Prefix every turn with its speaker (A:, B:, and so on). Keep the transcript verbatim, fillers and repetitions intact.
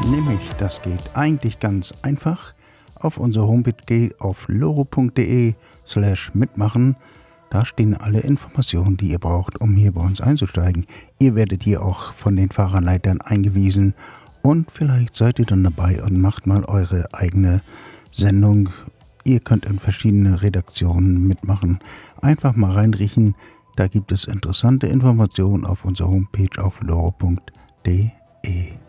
A: Nämlich, das geht eigentlich ganz einfach. Auf unsere Homepage geht auf loro.de slash mitmachen. Da stehen alle Informationen, die ihr braucht, um hier bei uns einzusteigen. Ihr werdet hier auch von den Fahranleitern eingewiesen und vielleicht seid ihr dann dabei und macht mal eure eigene Sendung. Ihr könnt in verschiedene Redaktionen mitmachen. Einfach mal reinriechen. Da gibt es interessante Informationen auf unserer Homepage auf loro punkt de.